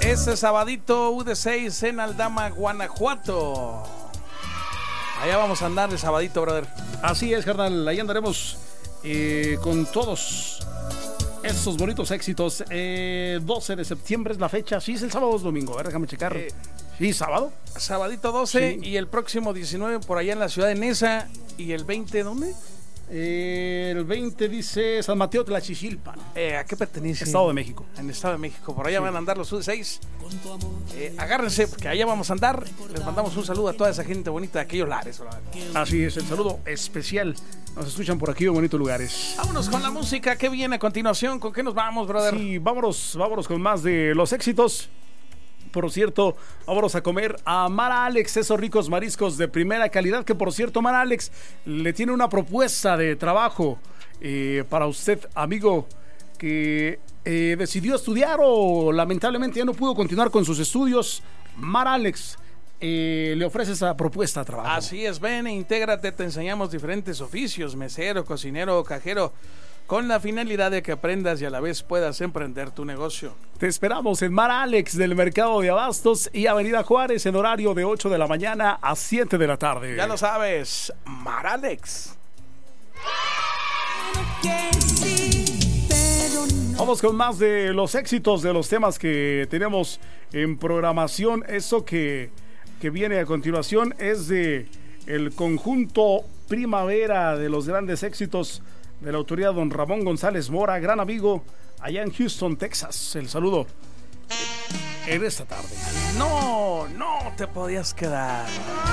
Este sabadito UD6 en Aldama, Guanajuato. Allá vamos a andar el sabadito, brother. Así es, carnal. Ahí andaremos con todos esos bonitos éxitos. 12 de septiembre es la fecha. Sí, es el sábado o es domingo. A ver, déjame checar. Sí, sábado. Sabadito 12 sí. Y el próximo 19 por allá en la ciudad de Neza. ¿Y el 20 dónde? El 20 dice San Mateo Tlachichilpan. ¿A qué pertenece? Estado de México. En Estado de México. Por allá sí. Van a andar los UD6. Agárrense, porque allá vamos a andar. Les mandamos un saludo a toda esa gente bonita de aquellos lares. Así es, el saludo especial. Nos escuchan por aquí en bonitos lugares. Vámonos con la música. ¿Qué viene a continuación? ¿Con qué nos vamos, brother? Sí, vámonos con más de los éxitos. Por cierto, vámonos a comer a Mara Alex, esos ricos mariscos de primera calidad, que por cierto, Mara Alex le tiene una propuesta de trabajo para usted, amigo, que decidió estudiar o lamentablemente ya no pudo continuar con sus estudios. Mara Alex le ofrece esa propuesta de trabajo. Así es, ven e intégrate, te enseñamos diferentes oficios, mesero, cocinero o cajero, con la finalidad de que aprendas y a la vez puedas emprender tu negocio. Te esperamos en Mar Alex del Mercado de Abastos y Avenida Juárez en horario de 8 de la mañana a 7 de la tarde. Ya lo sabes, Mar Alex. Vamos con más de los éxitos de los temas que tenemos en programación. Eso que viene a continuación es de el conjunto Primavera, de los grandes éxitos de la autoría don Ramón González Mora, gran amigo allá en Houston, Texas. El saludo en esta tarde. No te podías quedar.